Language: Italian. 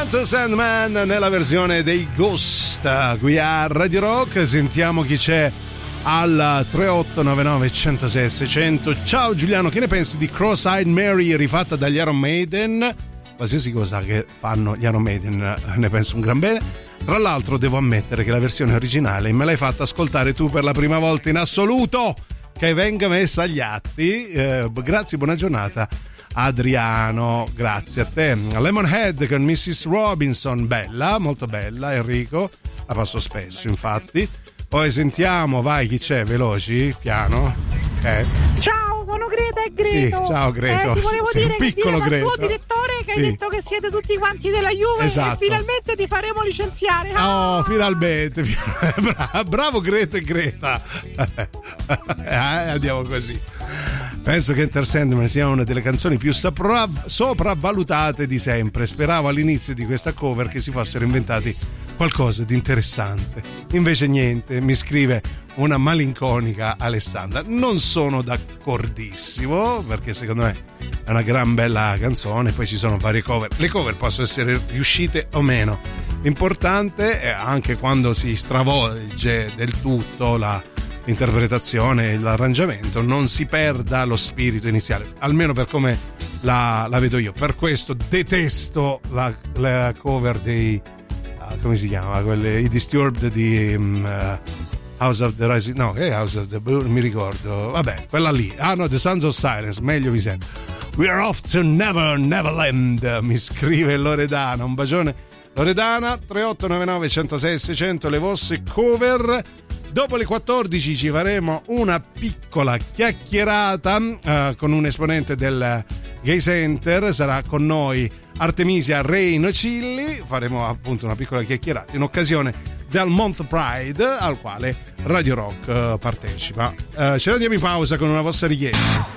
Enter Sandman nella versione dei Ghost qui a Radio Rock. Sentiamo chi c'è al 3899 106 600. Ciao Giuliano, che ne pensi di Cross-Eyed Mary rifatta dagli Iron Maiden? Qualsiasi cosa che fanno gli Iron Maiden ne penso un gran bene. Tra l'altro devo ammettere che la versione originale me l'hai fatta ascoltare tu per la prima volta in assoluto, che venga messa agli atti. Grazie, buona giornata Adriano, grazie a te. Lemonhead con Mrs. Robinson, bella, molto bella. Enrico, la passo spesso infatti. Poi sentiamo, vai, chi c'è, veloci, piano. Ciao, sono Greta e Greto. Sì, ciao Greto. Ti volevo Sei dire un piccolo al Greto. tuo direttore che sì, hai detto che siete tutti quanti della Juve, esatto, e finalmente ti faremo licenziare. Oh, finalmente. Bravo Greto e Greta. Andiamo così. Penso che Enter Sandman sia una delle canzoni più sopravvalutate di sempre. Speravo all'inizio di questa cover che si fossero inventati qualcosa di interessante. Invece niente, mi scrive una malinconica Alessandra. Non sono d'accordissimo, perché secondo me è una gran bella canzone. Poi ci sono varie cover. Le cover possono essere riuscite o meno. L'importante è anche quando si stravolge del tutto l'interpretazione, l'arrangiamento, non si perda lo spirito iniziale, almeno per come la vedo io. Per questo detesto la cover dei come si chiama, i Disturbed di House of the Rising, no, che è House of the non mi ricordo, vabbè, quella lì, no, The Sons of Silence, meglio mi sento. We're off to Neverland, mi scrive Loredana. Un bacione Loredana. 3899 106 600 le vostre cover. Dopo le 14 ci faremo una piccola chiacchierata con un esponente del Gay Center. Sarà con noi Artemisia Reino Cilli. Faremo appunto una piccola chiacchierata in occasione del Month Pride al quale Radio Rock partecipa. Ce la diamo in pausa con una vostra richiesta.